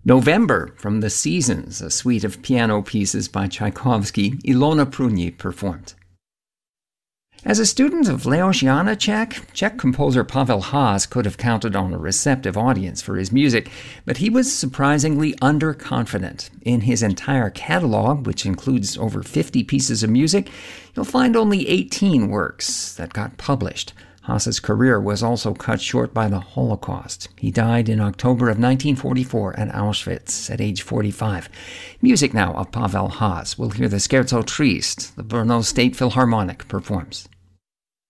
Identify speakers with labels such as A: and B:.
A: November from The Seasons, a suite of piano pieces by Tchaikovsky, Ilona Prunyi performed. As a student of Leos Janáček, Czech composer Pavel Haas could have counted on a receptive audience for his music, but he was surprisingly underconfident. In his entire catalog, which includes over 50 pieces of music, you'll find only 18 works that got published. Haas's career was also cut short by the Holocaust. He died in October of 1944 at Auschwitz at age 45. Music now of Pavel Haas. We'll hear the Scherzo Triste, the Brno State Philharmonic performs.